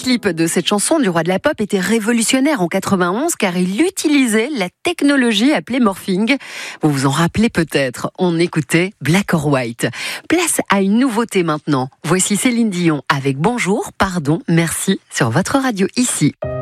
clip de cette chanson du roi de la pop était révolutionnaire en 91 car il utilisait la technologie appelée morphing. Vous vous en rappelez peut-être, on écoutait Black or White. Place à une nouveauté maintenant. Voici Céline Dion avec Bonjour, pardon, merci sur votre radio ici.